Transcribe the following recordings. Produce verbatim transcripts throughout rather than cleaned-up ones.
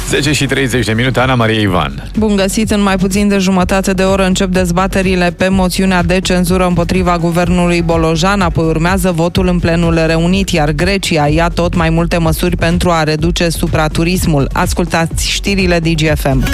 zece și treizeci de minute, Ana Maria Ivan. Bun găsit, în mai puțin de jumătate de oră încep dezbaterile pe moțiunea de cenzură împotriva guvernului Bolojan, apoi urmează votul în plenul reunit, iar Grecia ia tot mai multe măsuri pentru a reduce supraturismul. Ascultați știrile D G F M.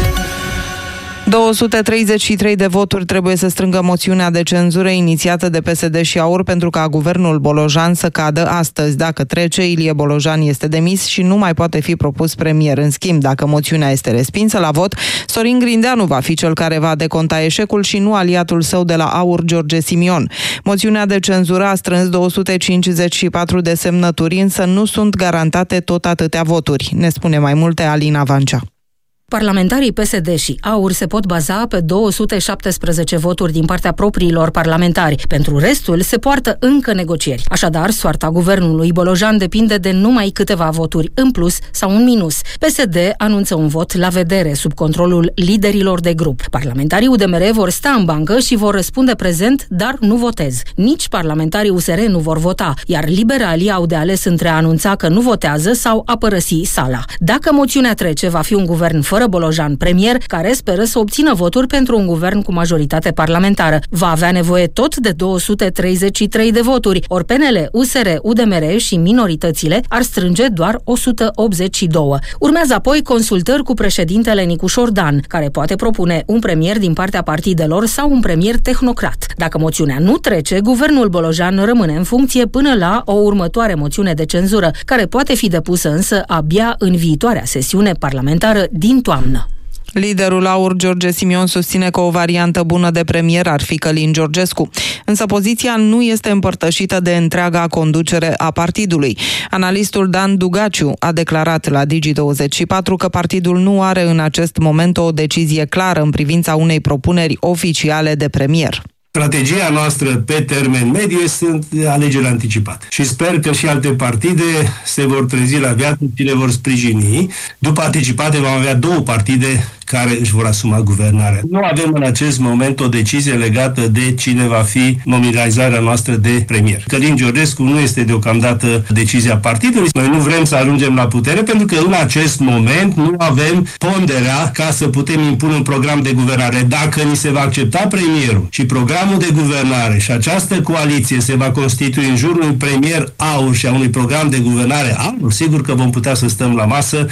două sute treizeci și trei de voturi trebuie să strângă moțiunea de cenzură inițiată de P S D și AUR pentru ca guvernul Bolojan să cadă astăzi. Dacă trece, Ilie Bolojan este demis și nu mai poate fi propus premier. În schimb, dacă moțiunea este respinsă la vot, Sorin Grindeanu va fi cel care va deconta eșecul și nu aliatul său de la AUR, George Simion. Moțiunea de cenzură a strâns două sute cincizeci și patru de semnături, însă nu sunt garantate tot atâtea voturi. Ne spune mai multe Alina Vancea. Parlamentarii P S D și AUR se pot baza pe două sute șaptesprezece voturi din partea propriilor parlamentari. Pentru restul se poartă încă negocieri. Așadar, soarta guvernului Bolojan depinde de numai câteva voturi în plus sau în minus. P S D anunță un vot la vedere sub controlul liderilor de grup. Parlamentarii U D M R vor sta în bancă și vor răspunde prezent, dar nu votez. Nici parlamentarii U S R nu vor vota, iar liberalii au de ales între a anunța că nu votează sau a părăsi sala. Dacă moțiunea trece, va fi un guvern fără Bolojan premier, care speră să obțină voturi pentru un guvern cu majoritate parlamentară. Va avea nevoie tot de două sute treizeci și trei de voturi, ori P N L, U S R, U D M R și minoritățile ar strânge doar o sută optzeci și doi. Urmează apoi consultări cu președintele Nicu Șordan, care poate propune un premier din partea partidelor sau un premier tehnocrat. Dacă moțiunea nu trece, guvernul Bolojan rămâne în funcție până la o următoare moțiune de cenzură, care poate fi depusă însă abia în viitoarea sesiune parlamentară din toamnă. Liderul AUR, George Simion, susține că o variantă bună de premier ar fi Călin Georgescu. Însă poziția nu este împărtășită de întreaga conducere a partidului. Analistul Dan Dugaciu a declarat la Digi douăzeci și patru că partidul nu are în acest moment o decizie clară în privința unei propuneri oficiale de premier. Strategia noastră pe termen mediu sunt alegerile anticipate. Și sper că și alte partide se vor trezi la viață și le vor sprijini. După anticipate vom avea două partide care își vor asuma guvernarea. Nu avem în acest moment o decizie legată de cine va fi nominalizarea noastră de premier. Călin Georgescu nu este deocamdată decizia partidului. Noi nu vrem să ajungem la putere pentru că în acest moment nu avem ponderea ca să putem impune un program de guvernare. Dacă ni se va accepta premierul și programul de guvernare și această coaliție se va constitui în jurul unui premier AUR și a unui program de guvernare AUR, sigur că vom putea să stăm la masă.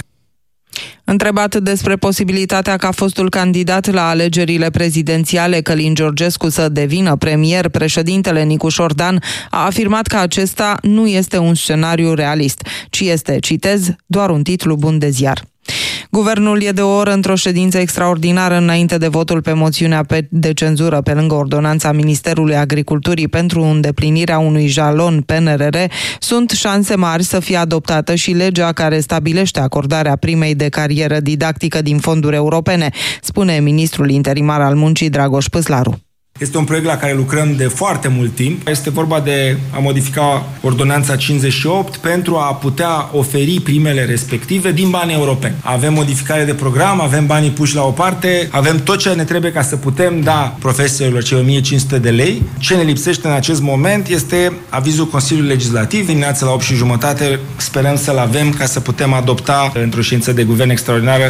Întrebat despre posibilitatea ca fostul candidat la alegerile prezidențiale Călin Georgescu să devină premier, președintele Nicu Șordan a afirmat că acesta nu este un scenariu realist, ci este, citez, doar un titlu bun de ziar. Guvernul e de o oră într-o ședință extraordinară înainte de votul pe moțiunea de cenzură, pe lângă ordonanța Ministerului Agriculturii pentru îndeplinirea unui jalon P N R R, sunt șanse mari să fie adoptată și legea care stabilește acordarea primei de carieră didactică din fonduri europene, spune ministrul interimar al muncii Dragoș Păslaru. Este un proiect la care lucrăm de foarte mult timp. Este vorba de a modifica ordonanța cincizeci și opt pentru a putea oferi primele respective din bani europeni. Avem modificare de program, avem banii puși la o parte, avem tot ce ne trebuie ca să putem da profesorilor cei o mie cinci sute de lei. Ce ne lipsește în acest moment este avizul Consiliului Legislativ. Dimineața la opt și jumătate sperăm să-l avem ca să putem adopta într-o ședință de guvern extraordinară.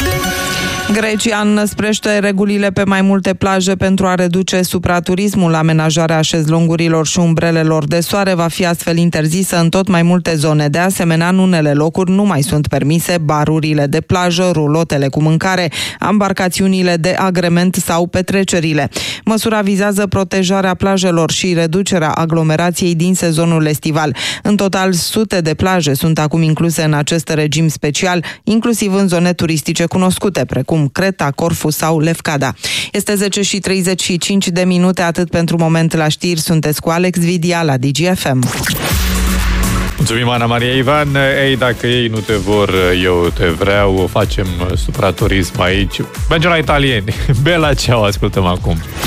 Grecia înăsprește regulile pe mai multe plaje pentru a reduce supraturismul. Amenajarea șezlongurilor și umbrelelor de soare va fi astfel interzisă în tot mai multe zone. De asemenea, în unele locuri nu mai sunt permise barurile de plajă, rulotele cu mâncare, ambarcațiunile de agrement sau petrecerile. Măsura vizează protejarea plajelor și reducerea aglomerației din sezonul estival. În total, sute de plaje sunt acum incluse în acest regim special, inclusiv în zone turistice cunoscute, precum Creta, Corfu sau Lefkada. Este zece și treizeci și cinci de minute, atât pentru moment la știri. Sunteți cu Alex Vidia la D G F M. Mulțumim, Ana Maria Ivan. Ei, dacă ei nu te vor, eu te vreau. Facem supraturism aici. Mergem la italieni. Bella ciao, ascultăm acum.